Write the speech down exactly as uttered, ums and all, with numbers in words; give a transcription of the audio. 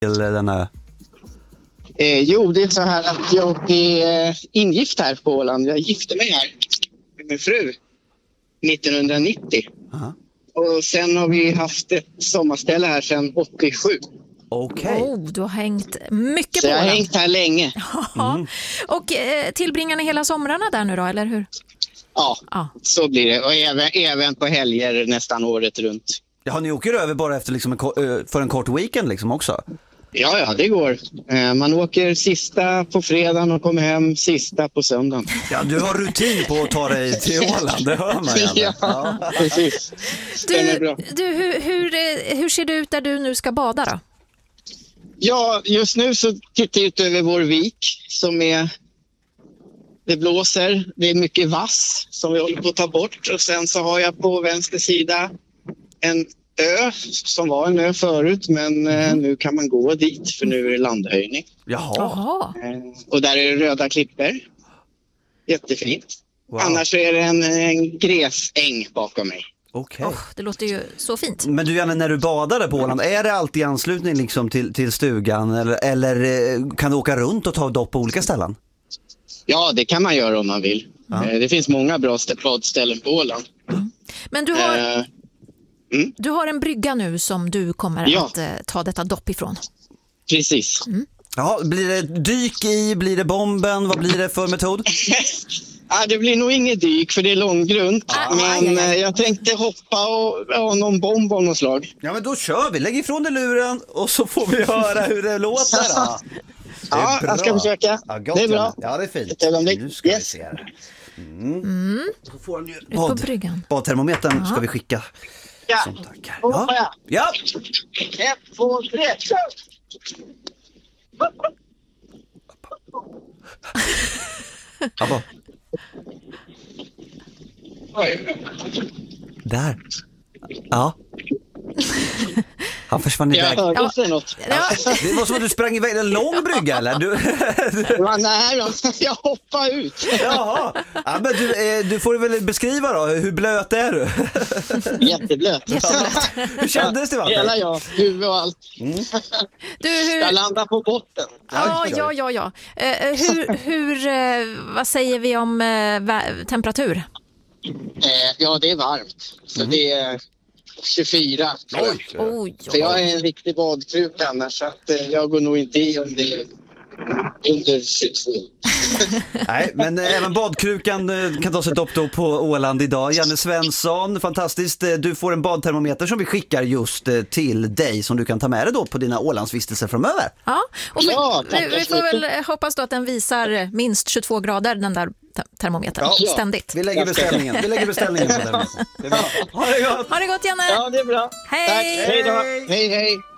till denna? Eh, jo, det är så här att jag är eh, ingift här på Åland. Jag gifte mig här med min fru nittonhundranittio. Aha. Och sen har vi haft ett sommarställe här sedan åttiosju. Okej. Okay. Oh, du har hängt mycket så på jag har Åland. hängt här länge. Mm. Och eh, tillbringar ni hela somrarna där nu då, eller hur? Ja, ja. Så blir det. Och även, även på helger nästan året runt. Ja, ni åker över bara efter liksom en, för en kort weekend liksom också? Ja, ja, det går. Man åker sista på fredagen och kommer hem sista på söndagen. Ja, du har rutin på att ta dig till Åland, det hör man. Ja, ja, precis. Du, du, hur, hur, hur ser det ut där du nu ska bada då? Ja, just nu så tittar jag ut över vår vik som är... Det blåser, det är mycket vass som vi håller på att ta bort. Och sen så har jag på vänster sida en ö som var en ö förut, men mm. nu kan man gå dit för nu är det landhöjning. Jaha. Jaha. Och där är det röda klippor. Jättefint. Wow. Annars är det en, en gräsäng bakom mig. Okej. Okay. Oh, det låter ju så fint. Men du, Janne, när du badade på Åland, är det alltid i anslutning liksom till, till stugan eller, eller kan du åka runt och ta dopp på olika ställen? Ja, det kan man göra om man vill. Ja. Det finns många bra badställen på Åland. Mm. Men du har... Uh, Mm. Du har en brygga nu som du kommer ja. att eh, ta detta dopp ifrån. Precis. Mm. Ja, blir det dyk i? Blir det bomben? Vad blir det för metod? ja, det blir nog inget dyk för det är långgrunt. Ah, men aj, aj, aj. jag tänkte hoppa och ja, någon bomb av något slag. Ja, men då kör vi. Lägg ifrån dig luren och så får vi höra hur det låter. Då. Det ja, jag ska försöka. Ja, gott, det är bra. Ja, det är fint. Nu ska yes. vi se här. Mm. Mm. Så får han ju Ut på bryggan. Badtermometern ja. ska vi skicka. Ja. Som tackar. Ja. Ja. ja. Ett, två, tre, kör! Abba. Där. Ja. Han försvann iväg. Jag hörde ja. något. Ja. Det var som att du sprang iväg en lång brygga, eller? Du... ja, nej, jag hoppade ut. Jaha. Ja, men du, eh, du får väl beskriva då. Hur blöt är du? Jätteblöt. Ja. Hur kändes det? Vatten? Hela jag, huvud och allt. Mm. Du, hur... Jag landar på botten. Ja, ja, ja. ja. Uh, hur, hur uh, vad säger vi om uh, temperatur? Uh, ja, det är varmt. Så mm. det är... tjugofyra. Oj, oj, oj. För jag är en riktig badkruka annars, så att eh, jag går nog inte i om det är under tjugotvå. Nej, men eh, även badkrukan eh, kan ta sig dopp då på Åland idag. Janne Svensson, fantastiskt. Eh, du får en badtermometer som vi skickar just eh, till dig som du kan ta med dig då på dina Ålandsvistelser framöver. Ja, och vi, ja, vi, vi får väl hoppas då att den visar minst tjugotvå grader, den där termometern, ja, ständigt. Vi lägger beställningen. Vi lägger beställningen på den. Det är bra. Ha det gott. Ha det gott, Janne. Ja, det är bra. Hej. Tack. Hej då. Hej, hej.